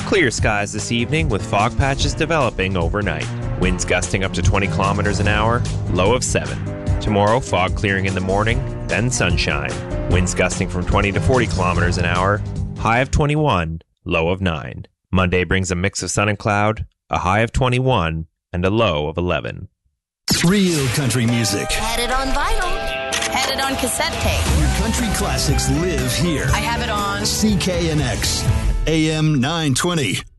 Clear skies this evening with fog patches developing overnight. Winds gusting up to 20 kilometers an hour, low of 7. Tomorrow, fog clearing in the morning, then sunshine. Winds gusting from 20 to 40 kilometers an hour, high of 21, low of 9. Monday brings a mix of sun and cloud, a high of 21, and a low of 11. Real country music. Had it on vinyl. Had it on cassette tape. Your country classics live here. I have it on CKNX, AM 920.